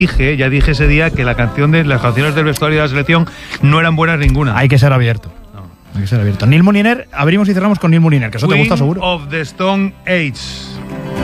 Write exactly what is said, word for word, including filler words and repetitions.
dije, ya dije ese día que la canción de las canciones del vestuario de la selección no eran buenas ninguna. Hay que ser abierto. Hay que ser abierto. Neil Moliner, abrimos y cerramos con Neil Moliner, que eso Queen te gusta seguro. of the Stone Age.